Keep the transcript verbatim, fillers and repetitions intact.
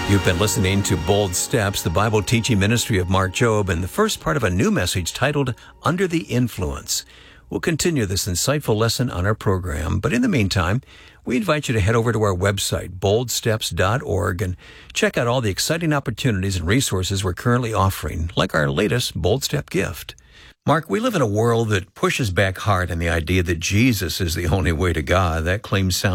You've been listening to Bold Steps, the Bible teaching ministry of Mark Jobe, and the first part of a new message titled Under the Influence. We'll continue this insightful lesson on our program, but in the meantime, we invite you to head over to our website, bold steps dot org, and check out all the exciting opportunities and resources we're currently offering, like our latest Bold Step gift. Mark, we live in a world that pushes back hard on the idea that Jesus is the only way to God. That claim sounds